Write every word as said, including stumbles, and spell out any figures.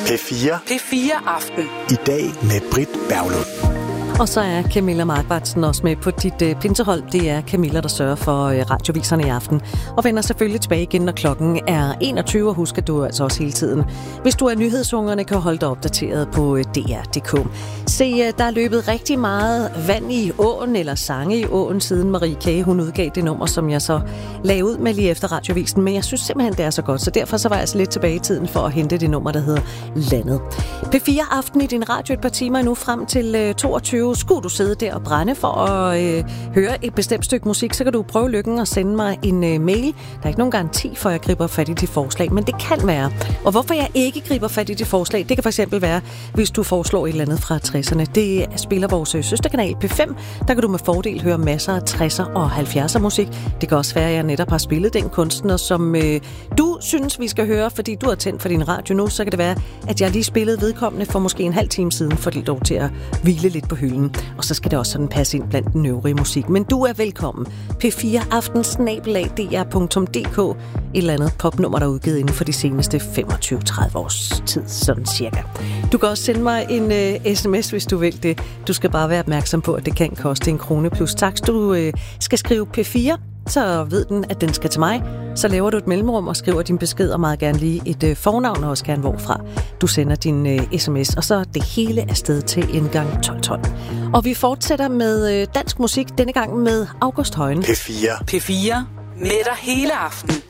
P fire. P fire Aften. I dag med Britt Berglund. Og så er Camilla Markvartsen også med på dit øh, pinsehold. Det er Camilla, der sørger for øh, radioviserne i aften. Og vender selvfølgelig tilbage igen, når klokken er enogtyve. Og husk, at du altså også hele tiden, hvis du er nyhedsungerne, kan holde dig opdateret på øh, D R punktum d k. Se, øh, der er løbet rigtig meget vand i åen, eller sange i åen, siden Marie K. hun udgav det nummer, som jeg så lagde ud med lige efter radiovisen. Men jeg synes simpelthen, det er så godt. Så derfor så var jeg altså lidt tilbage i tiden for at hente det nummer, der hedder Landet. P fire Aften i din radio et par timer nu frem til øh, toogtyve. Skulle du sidde der og brænde for at øh, høre et bestemt stykke musik, så kan du prøve lykken og sende mig en øh, mail. Der er ikke nogen garanti for, at jeg griber fat i dit forslag, men det kan være. Og hvorfor jeg ikke griber fat i dit forslag, det kan fx være, hvis du foreslår et eller andet fra tresserne. Det spiller vores øh, søsterkanal P fem. Der kan du med fordel høre masser af tresser og halvfjerdser musik. Det kan også være, at jeg netop har spillet den kunstner, som øh, du synes, vi skal høre, fordi du har tændt for din radio nu. Så kan det være, at jeg lige spillede vedkommende for måske en halv time siden, fordi du til at hvile lidt på hylden. Og så skal det også sådan passe ind blandt den øvrige musik. Men du er velkommen. P fire Aften snabel-a d r punktum d k. Et eller andet popnummer, der er udgivet inden for de seneste femogtyve til tredive års tid, sådan cirka. Du kan også sende mig en uh, sms, hvis du vil det. Du skal bare være opmærksom på, at det kan koste en krone plus takst. Du uh, skal skrive P fire, så ved den, at den skal til mig. Så laver du et mellemrum og skriver din besked, og meget gerne lige et øh, fornavn, og også gerne hvorfra du sender din øh, sms. Og så det hele afsted til indgang tolv tolv. Og vi fortsætter med øh, dansk musik, denne gang med August Højen. P fire. P fire med dig hele aften.